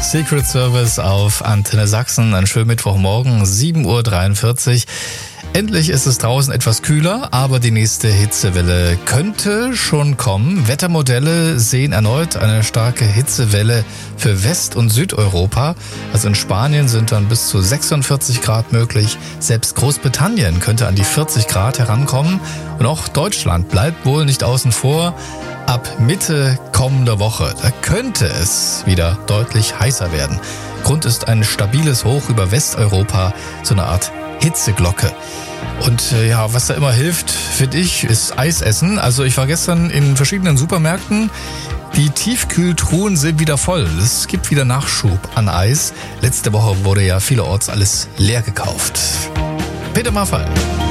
Secret Service auf Antenne Sachsen. Ein schöner Mittwochmorgen, 7:43 Uhr. Endlich ist es draußen etwas kühler, aber die nächste Hitzewelle könnte schon kommen. Wettermodelle sehen erneut eine starke Hitzewelle für West- und Südeuropa. Also in Spanien sind dann bis zu 46 Grad möglich. Selbst Großbritannien könnte an die 40 Grad herankommen. Und auch Deutschland bleibt wohl nicht außen vor. Ab Mitte kommender Woche, da könnte es wieder deutlich heißer werden. Grund ist ein stabiles Hoch über Westeuropa, so eine Art Hitzeglocke. Und was da immer hilft, finde ich, ist Eis essen. Also ich war gestern in verschiedenen Supermärkten. Die Tiefkühltruhen sind wieder voll. Es gibt wieder Nachschub an Eis. Letzte Woche wurde ja vielerorts alles leer gekauft. Peter Maffay.